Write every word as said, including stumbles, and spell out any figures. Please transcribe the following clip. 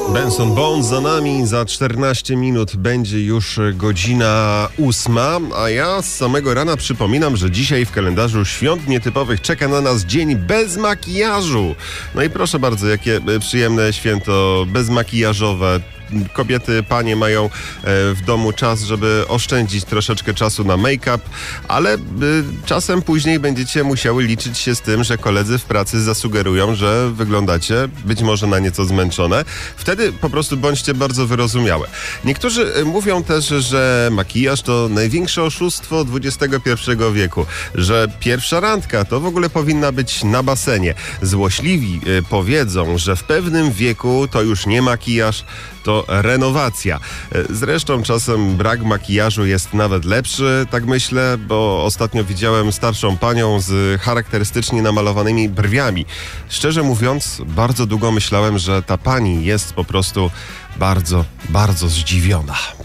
Benson Bones za nami, za czternaście minut będzie już godzina ósma, a ja z samego rana przypominam, że dzisiaj w kalendarzu świąt nietypowych czeka na nas dzień bez makijażu. No i proszę bardzo, jakie przyjemne święto bezmakijażowe. Kobiety, panie mają w domu czas, żeby oszczędzić troszeczkę czasu na make-up, ale czasem później będziecie musiały liczyć się z tym, że koledzy w pracy zasugerują, że wyglądacie być może na nieco zmęczone. Wtedy po prostu bądźcie bardzo wyrozumiałe. Niektórzy mówią też, że makijaż to największe oszustwo dwudziestego pierwszego wieku, że pierwsza randka to w ogóle powinna być na basenie. Złośliwi powiedzą, że w pewnym wieku to już nie makijaż, to renowacja. Zresztą czasem brak makijażu jest nawet lepszy, tak myślę, bo ostatnio widziałem starszą panią z charakterystycznie namalowanymi brwiami. Szczerze mówiąc, bardzo długo myślałem, że ta pani jest po prostu bardzo, bardzo zdziwiona.